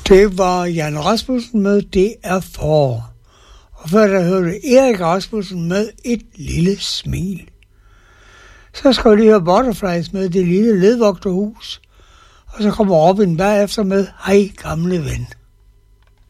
Det var Jan Rasmussen med Det er forår. Og før der hørte Erik Rasmussen med Et lille smil. Så skal vi lige høre Butterflies med Det lille ledvogterhus. Og så kommer Robin bagefter med Hej gamle ven.